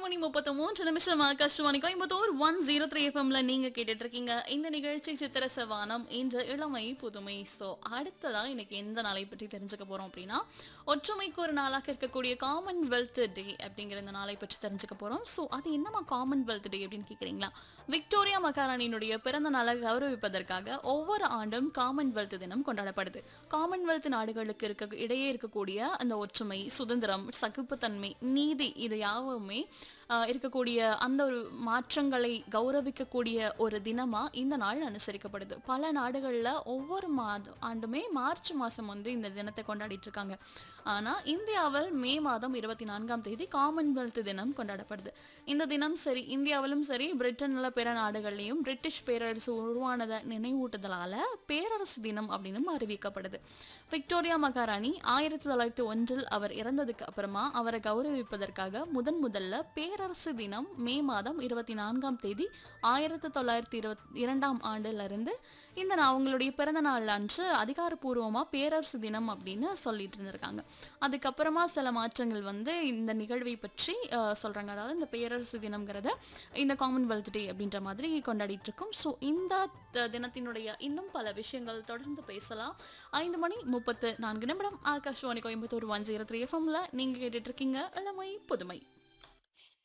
மணி 33 நிமிஷம் ஆகாஷ்வாணி கோயம்புத்தூர் 103 எஃப்எம்ல நீங்க கேட்டுட்டு இருக்கீங்க. இந்த நிகழ்ச்சி சித்திர சவானம் இன்று இளமை புதுமை. ஸோ அடுத்ததா இன்னைக்கு எந்த நாளை பற்றி தெரிஞ்சுக்க போறோம் அப்படின்னா, ஒற்றுமைக்கு ஒரு நாளாக இருக்கக்கூடிய காமன்வெல்த் டே அப்படிங்கிற இந்த நாளை பற்றி தெரிஞ்சுக்க போறோம். ஸோ அது என்னமா காமன்வெல்த் டே அப்படின்னு கேட்குறீங்களா? விக்டோரியா மகாராணியினுடைய பிறந்த நாளை கௌரவிப்பதற்காக ஒவ்வொரு ஆண்டும் காமன்வெல்த் தினம் கொண்டாடப்படுது. காமன்வெல்த் நாடுகளுக்கு இடையே இருக்கக்கூடிய அந்த ஒற்றுமை, சுதந்திரம், சகிப்புத்தன்மை, நீதி இது யாவுமே இருக்கக்கூடிய அந்த ஒரு மாற்றங்களை கௌரவிக்கக்கூடிய ஒரு தினமா இந்த நாள் அனுசரிக்கப்படுது. பல நாடுகளில் ஒவ்வொரு ஆண்டுமே மார்ச் மாதம் இந்த தினத்தை கொண்டாடிட்டு இருக்காங்க. ஆனால் இந்தியாவில் மே மாதம் 24ஆம் தேதி காமன்வெல்த் தினம் கொண்டாடப்படுது. இந்த தினம் சரி இந்தியாவிலும் சரி பிரிட்டனில் பிற நாடுகள்லையும் பிரிட்டிஷ் பேரரசு உருவானதை நினைவூட்டுதலால பேரரசு தினம் அப்படின்னு அறிவிக்கப்படுது. விக்டோரியா மகாராணி 1901 அவர் இறந்ததுக்கு அப்புறமா அவரை கௌரவிப்பதற்காக முதல்ல பேரரசு தினம் மே மாதம் 24ஆம் தேதி 1922ஆம் ஆண்டிலிருந்து இந்த அவங்களுடைய பிறந்த நாள் அன்று அதிகாரப்பூர்வமாக பேரரசு தினம் அப்படின்னு சொல்லிட்டு இருந்திருக்காங்க. அதுக்கப்புறமா சில மாற்றங்கள் இந்த நிகழ்வை பற்றி சொல்றாங்க. அதாவது இந்த பேரரசு தினம்ங்கிறத இந்த காமன்வெல்த் டே அப்படின்ற மாதிரி கொண்டாடிட்டு இருக்கோம். ஸோ இந்த தினத்தினுடைய இன்னும் பல விஷயங்கள் தொடர்ந்து பேசலாம். 5:34 ஆகாஷ்வாணி கோயம்புத்தூர் 103 எஃப்எம்ல நீங்க கேட்டுட்டு இருக்கீங்க இளமை புதுமை.